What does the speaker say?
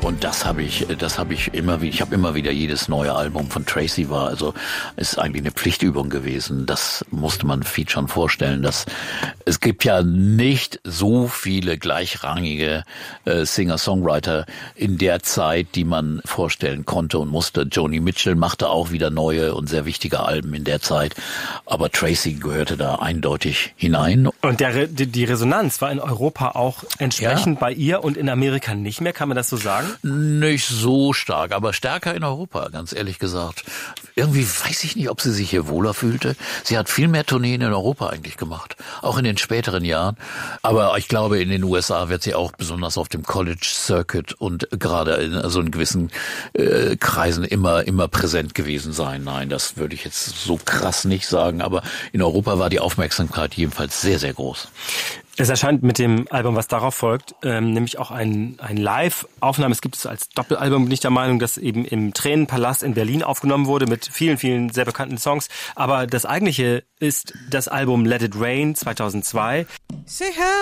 Und das habe ich immer wieder. Ich habe immer wieder jedes neue Album von Tracy ist eigentlich eine Pflichtübung gewesen. Das musste man Feat schon vorstellen. Es gibt ja nicht so viele gleichrangige Singer-Songwriter in der Zeit, die man vorstellen konnte und musste. Joni Mitchell machte auch wieder neue und sehr wichtige Alben in der Zeit. Aber Tracy gehörte da eindeutig hinein. Und die Resonanz war in Europa auch entsprechend bei ihr und in Amerika nicht mehr, kann man das so sagen? Nicht so stark, aber stärker in Europa, ganz ehrlich gesagt. Irgendwie weiß ich nicht, ob sie sich hier wohler fühlte. Sie hat viel mehr Tourneen in Europa eigentlich gemacht, auch in den späteren Jahren. Aber ich glaube, in den USA wird sie auch besonders auf dem College Circuit und gerade in so in gewissen Kreisen immer präsent gewesen sein. Nein, das würde ich jetzt so krass nicht sagen, aber in Europa war die Aufmerksamkeit jedenfalls sehr, sehr groß. Es erscheint mit dem Album, was darauf folgt, nämlich auch ein Live-Aufnahme. Es gibt es als Doppelalbum, bin ich der Meinung, das eben im Tränenpalast in Berlin aufgenommen wurde mit vielen, vielen sehr bekannten Songs. Aber das eigentliche ist das Album Let It Rain 2002.